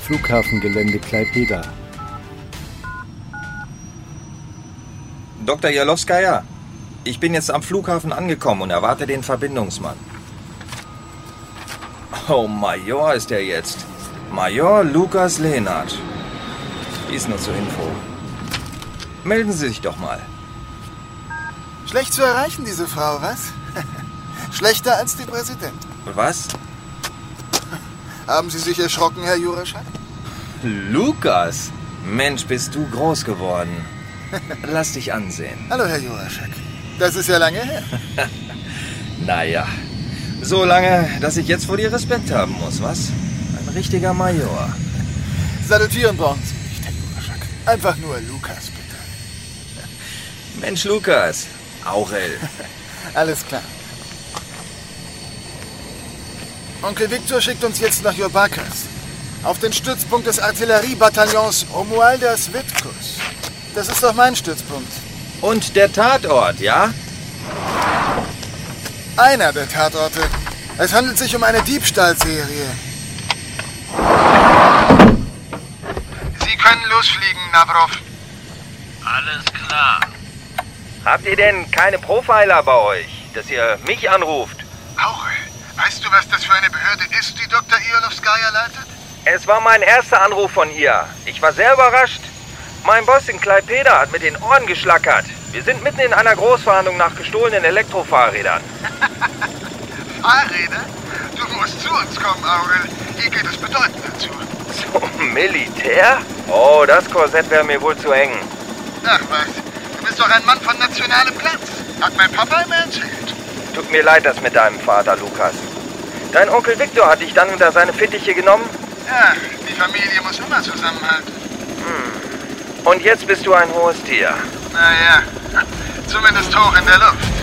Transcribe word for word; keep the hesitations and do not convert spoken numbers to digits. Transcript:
Flughafengelände Klaipėda. Doktor Jalowskaja, ich bin jetzt am Flughafen angekommen und erwarte den Verbindungsmann. Oh, Major ist er jetzt. Major Lukas Lehnert. Dies nur zur Info. Melden Sie sich doch mal. Schlecht zu erreichen, diese Frau, was? Schlechter als die Präsidentin. Was? Haben Sie sich erschrocken, Herr Juraschak? Lukas? Mensch, bist du groß geworden. Lass dich ansehen. Hallo, Herr Juraschak. Das ist ja lange her. Naja, so lange, dass ich jetzt vor dir Respekt haben muss, was? Ein richtiger Major. Salutieren brauchen Sie nicht, Herr Juraschak. Einfach nur Lukas, bitte. Mensch, Lukas. Aurel. Alles klar. Onkel Viktor schickt uns jetzt nach Jurbarkas. Auf den Stützpunkt des Artilleriebataillons Romualdas Vitkus. Das ist doch mein Stützpunkt. Und der Tatort, ja? Einer der Tatorte. Es handelt sich um eine Diebstahlserie. Sie können losfliegen, Navrov. Alles klar. Habt ihr denn keine Profiler bei euch, dass ihr mich anruft? Aurel, weißt du, was das für eine Behörde ist, die Doktor Jalowskaja leitet? Es war mein erster Anruf von ihr. Ich war sehr überrascht. Mein Boss in Klaipėda hat mit den Ohren geschlackert. Wir sind mitten in einer Großverhandlung nach gestohlenen Elektrofahrrädern. Fahrräder? Du musst zu uns kommen, Aurel. Hier geht es bedeutend dazu. Zum Militär? Oh, das Korsett wäre mir wohl zu eng. Ach was, du bist doch ein Mann von nationalem Platz. Hat mein Papa mir erzählt. Tut mir leid, das mit deinem Vater, Lukas. Dein Onkel Viktor hat dich dann unter seine Fittiche genommen? Ja, die Familie muss immer zusammenhalten. Hm. Und jetzt bist du ein hohes Tier. Naja, zumindest hoch in der Luft.